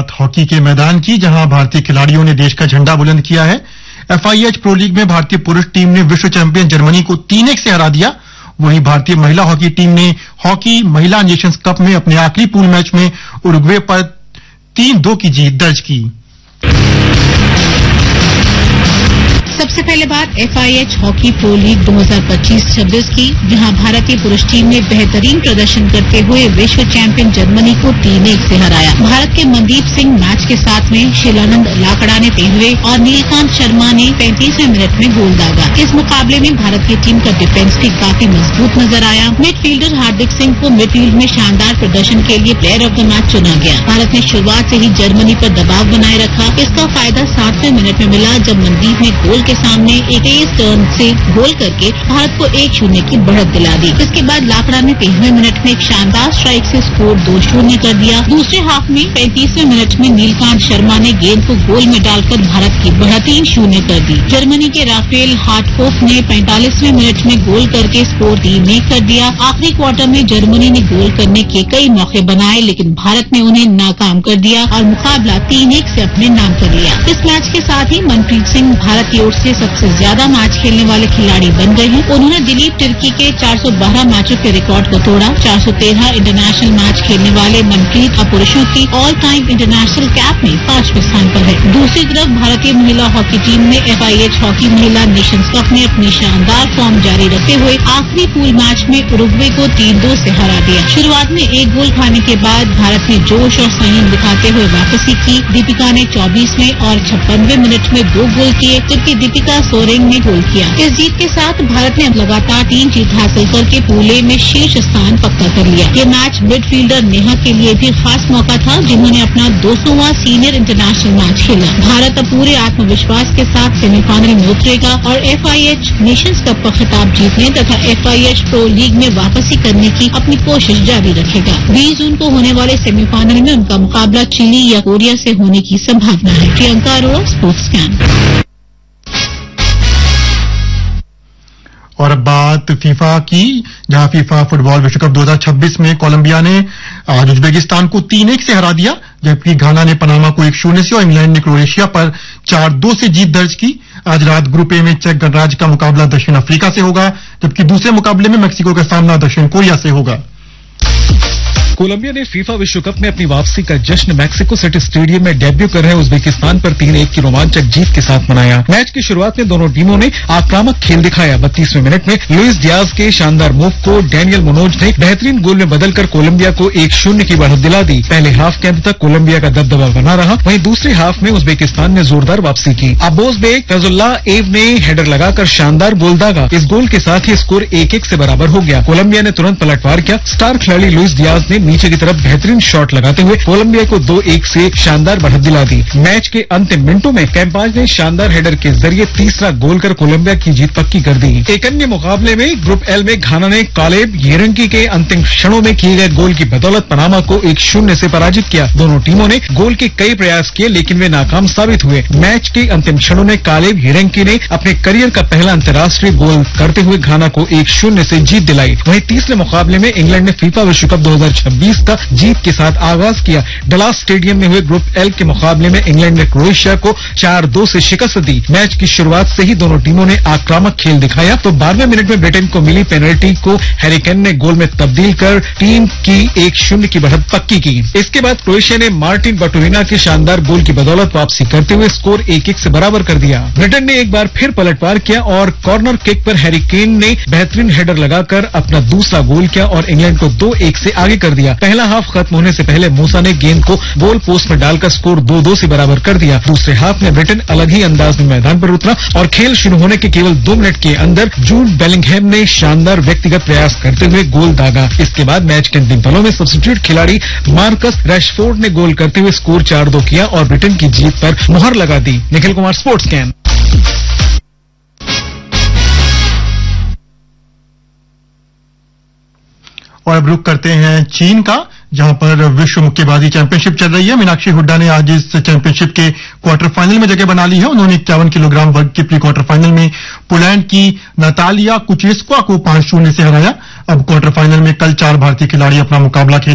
बात हॉकी के मैदान की, जहां भारतीय खिलाड़ियों ने देश का झंडा बुलंद किया है। FIH प्रो लीग में भारतीय पुरुष टीम ने विश्व चैंपियन जर्मनी को 3-1 से हरा दिया। वहीं भारतीय महिला हॉकी टीम ने हॉकी महिला नेशंस कप में अपने आखिरी पूल मैच में उरुग्वे पर 3-2 की जीत दर्ज की। सबसे पहले बात FIH हॉकी प्रो लीग 2025-26 की, जहां भारतीय पुरुष टीम ने बेहतरीन प्रदर्शन करते हुए विश्व चैंपियन जर्मनी को 3-1 से हराया। भारत के मनदीप सिंह मैच के साथ में शिलानंद लाकड़ा ने 13वें और नीलकांत शर्मा ने 35वें मिनट में गोल दागा। इस मुकाबले में भारतीय टीम का डिफेंस भी काफी मजबूत नजर आया। मिडफील्डर हार्दिक सिंह को मिडफील्ड में शानदार प्रदर्शन के लिए प्लेयर ऑफ द मैच चुना गया। भारत ने शुरुआत से ही जर्मनी पर दबाव बनाए रखा। इसका फायदा 7वें मिनट में मिला, जब मनदीप ने गोल के सामने एक तेज टर्न से गोल करके भारत को 1-0 की बढ़त दिला दी। इसके बाद लाकड़ा ने 13वें मिनट में एक शानदार स्ट्राइक से स्कोर 2-0 कर दिया। दूसरे हाफ में 35वें मिनट में नीलकांत शर्मा ने गेंद को गोल में डालकर भारत की बढ़त 3-0 कर दी। जर्मनी के राफेल हार्टकोफ ने 45वें मिनट में गोल करके स्कोर 3-1 कर दिया। आखिरी क्वार्टर में जर्मनी ने गोल करने के कई मौके बनाए, लेकिन भारत ने उन्हें नाकाम कर दिया और मुकाबला 3-1 से अपने नाम कर लिया। इस मैच के साथ ही मनप्रीत सिंह भारत की ओर से सबसे ज्यादा मैच खेलने वाले खिलाड़ी बन गए हैं। उन्होंने दिलीप तिर्की के 412 मैचों के रिकॉर्ड को तोड़ा। 413 इंटरनेशनल मैच खेलने वाले मनप्रीत अब पुरुषों की ऑल टाइम इंटरनेशनल कैप में 5वें स्थान पर है। दूसरी तरफ भारतीय महिला हॉकी टीम ने FIH हॉकी महिला नेशंस कप में अपनी शानदार फॉर्म जारी रखते हुए आखिरी पूल मैच में उरुग्वे को 3-2 से हरा दिया। शुरुआत में एक गोल खाने के बाद भारत ने जोश और संयम दिखाते हुए वापसी की। दीपिका ने 24वें और 56वें मिनट में 2 गोल किए, जबकि दीपिका सोरेंग ने गोल किया। इस जीत के साथ भारत ने लगातार 3 जीत हासिल करके पूल ए में शीर्ष स्थान पक्का कर लिया। ये मैच मिडफील्डर नेहा के लिए भी खास मौका था, जिन्होंने अपना 200वां सीनियर इंटरनेशनल मैच खेला। भारत अब पूरे आत्मविश्वास के साथ सेमीफाइनल में उतरेगा और FIH नेशंस कप का खिताब जीतने तथा FIH प्रो लीग में वापसी करने की अपनी कोशिश जारी रखेगा। 20 जून को होने वाले सेमीफाइनल में उनका मुकाबला चिली या कोरिया से होने की संभावना है। Priyanka Arora, sports scan. और अब बात फीफा की, जहां फीफा फुटबॉल विश्व कप 2026 में कोलंबिया ने आज उज्बेकिस्तान को 3-1 से हरा दिया, जबकि घाना ने पनामा को 1-0 से और इंग्लैंड ने क्रोएशिया पर 4-2 से जीत दर्ज की। आज रात ग्रुप ए में चेक गणराज्य का मुकाबला दक्षिण अफ्रीका से होगा, जबकि दूसरे मुकाबले में मेक्सिको का सामना दक्षिण कोरिया से होगा। कोलंबिया ने फीफा विश्व कप में अपनी वापसी का जश्न मैक्सिको सिटी स्टेडियम में डेब्यू कर रहे उज्बेकिस्तान पर 3-1 की रोमांचक जीत के साथ मनाया। मैच की शुरुआत में दोनों टीमों ने आक्रामक खेल दिखाया। 32वें मिनट में लुइस डियाज के शानदार मूव को डैनियल मुनोज ने बेहतरीन गोल में बदलकर कोलंबिया को 1-0 की बढ़त दिला दी। पहले हाफ के अंत तक कोलंबिया का दबदबा बना रहा, वहीं दूसरे हाफ में उज्बेकिस्तान ने जोरदार वापसी की। अब्बोसबेक फैजुल्लाह एव ने हेडर लगाकर शानदार गोल दागा। इस गोल के साथ ही स्कोर 1-1 से बराबर हो गया। कोलंबिया ने तुरंत पलटवार किया। स्टार खिलाड़ी लुइस डियाज ने नीचे की तरफ बेहतरीन शॉट लगाते हुए कोलंबिया को 2-1 से शानदार बढ़त दिला दी। मैच के अंतिम मिनटों में कैंपाज ने शानदार हेडर के जरिए तीसरा गोल कर कोलंबिया की जीत पक्की कर दी। एक अन्य मुकाबले में ग्रुप एल में घाना ने कालेब येरेंकी के अंतिम क्षणों में किए गए गोल की बदौलत पनामा को 1-0 से पराजित किया। दोनों टीमों ने गोल के कई प्रयास किए, लेकिन वे नाकाम साबित हुए। मैच के अंतिम क्षणों में कालेब येरेंकी ने अपने करियर का पहला अंतर्राष्ट्रीय गोल करते हुए घाना को 1-0 से जीत दिलाई। वहीं तीसरे मुकाबले में इंग्लैंड ने फीफा विश्व कप 2026 का जीत के साथ आगाज किया। डलास स्टेडियम में हुए ग्रुप एल के मुकाबले में इंग्लैंड ने क्रोएशिया को 4-2 से शिकस्त दी। मैच की शुरुआत से ही दोनों टीमों ने आक्रामक खेल दिखाया, तो 12वें मिनट में ब्रिटेन को मिली पेनल्टी को हैरी केन ने गोल में तब्दील कर टीम की 1-0 की बढ़त पक्की की। इसके बाद क्रोएशिया ने मार्टिन बटुरिना के शानदार गोल की बदौलत वापसी करते हुए स्कोर 1-1 से बराबर कर दिया। ब्रिटेन ने एक बार फिर पलटवार किया और कॉर्नर किक पर हैरी केन ने बेहतरीन हेडर लगाकर अपना दूसरा गोल किया और इंग्लैंड को 2-1 से आगे कर दिया। पहला हाफ खत्म होने से पहले मूसा ने गेंद को गोल पोस्ट में डालकर स्कोर 2-2 से बराबर कर दिया। दूसरे हाफ में ब्रिटेन अलग ही अंदाज में मैदान पर उतरा और खेल शुरू होने के केवल 2 मिनट के अंदर जूड बेलिंगहैम ने शानदार व्यक्तिगत प्रयास करते हुए गोल दागा। इसके बाद मैच के अंतिम पलों में सब्स्टिट्यूट खिलाड़ी मार्कस रैशफोर्ड ने गोल करते हुए स्कोर 4-2 किया और ब्रिटेन की जीत पर मुहर लगा दी। Nikhil Kumar, sports can. और अब रुक करते हैं चीन का, जहां पर विश्व मुक्केबाजी चैंपियनशिप चल रही है। मीनाक्षी हुड्डा ने आज इस चैंपियनशिप के क्वार्टर फाइनल में जगह बना ली है। उन्होंने 51 किलोग्राम वर्ग के प्री क्वार्टर फाइनल में पोलैंड की नतालिया कुचेस्का को 5-0 से हराया। अब क्वार्टर फाइनल में कल 4 भारतीय खिलाड़ी अपना मुकाबला खेलेंगे।